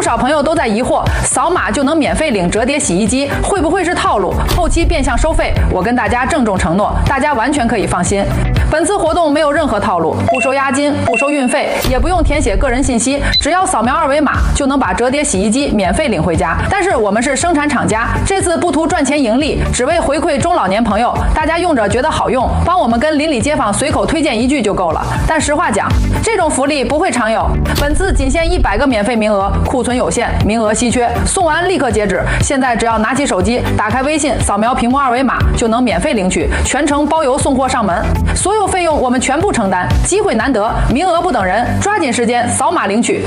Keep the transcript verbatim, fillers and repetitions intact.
少朋友都在疑惑，扫码就能免费领折叠洗衣机，会不会是套路？后期变相收费？我跟大家郑重承诺，大家完全可以放心。本次活动没有任何套路，不收押金，不收运费，也不用填写个人信息，只要扫描二维码就能把折叠洗衣机免费领回家。但是我们是生产厂家，这次不图赚钱盈利，只为回馈中老年朋友，大家用着觉得好用，帮我们跟邻里街坊随口推荐一句就够了。但实话讲，这种福利不会常有，本次仅限一百个免费名额，库存有限，名额稀缺，送完立刻截止。现在只要拿起手机，打开微信，扫描屏幕二维码就能免费领取，全程包邮送货上门，所有费用我们全部承担。机会难得，名额不等人，抓紧时间扫码领取。